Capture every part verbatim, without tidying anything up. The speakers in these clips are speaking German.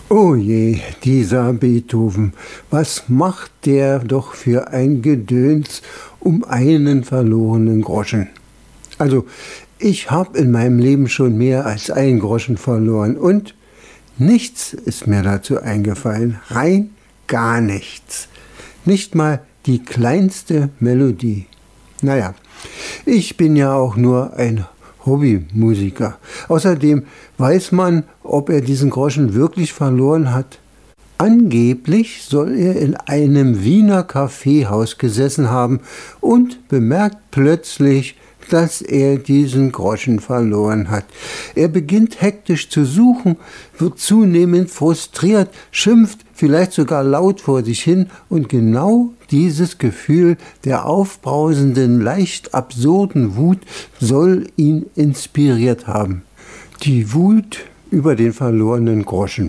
Oh je, dieser Beethoven, was macht der doch für ein Gedöns um einen verlorenen Groschen? Also, ich habe in meinem Leben schon mehr als einen Groschen verloren und nichts ist mir dazu eingefallen, rein gar nichts. Nicht mal die kleinste Melodie. Naja, ich bin ja auch nur ein Hobbymusiker. Außerdem weiß man, ob er diesen Groschen wirklich verloren hat. Angeblich soll er in einem Wiener Kaffeehaus gesessen haben und bemerkt plötzlich, dass er diesen Groschen verloren hat. Er beginnt hektisch zu suchen, wird zunehmend frustriert, schimpft vielleicht sogar laut vor sich hin und genau dieses Gefühl der aufbrausenden, leicht absurden Wut soll ihn inspiriert haben. Die Wut über den verlorenen Groschen.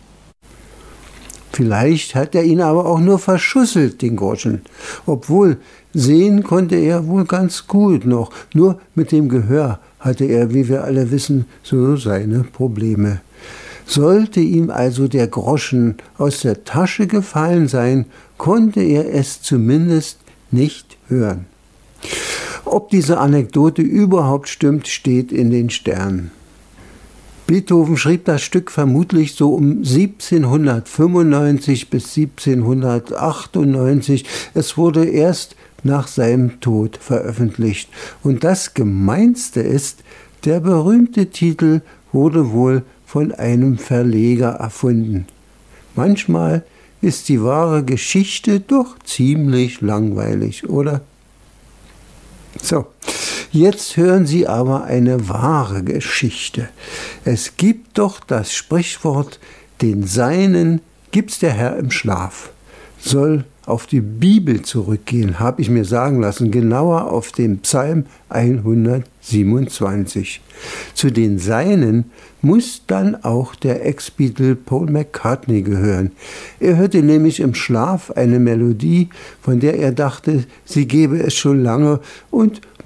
Vielleicht hat er ihn aber auch nur verschusselt, den Groschen. Obwohl, sehen konnte er wohl ganz gut noch. Nur mit dem Gehör hatte er, wie wir alle wissen, so seine Probleme. Sollte ihm also der Groschen aus der Tasche gefallen sein, konnte er es zumindest nicht hören. Ob diese Anekdote überhaupt stimmt, steht in den Sternen. Beethoven schrieb das Stück vermutlich so um siebzehnhundertfünfundneunzig bis siebzehnhundertachtundneunzig. Es wurde erst nach seinem Tod veröffentlicht. Und das Gemeinste ist, der berühmte Titel wurde wohl von einem Verleger erfunden. Manchmal ist die wahre Geschichte doch ziemlich langweilig, oder? So. Jetzt hören Sie aber eine wahre Geschichte. Es gibt doch das Sprichwort, den Seinen gibt's der Herr im Schlaf. Soll auf die Bibel zurückgehen, habe ich mir sagen lassen, genauer auf den Psalm hundertsiebenundzwanzig. Zu den Seinen muss dann auch der Ex-Beatle Paul McCartney gehören. Er hörte nämlich im Schlaf eine Melodie, von der er dachte, sie gebe es schon lange und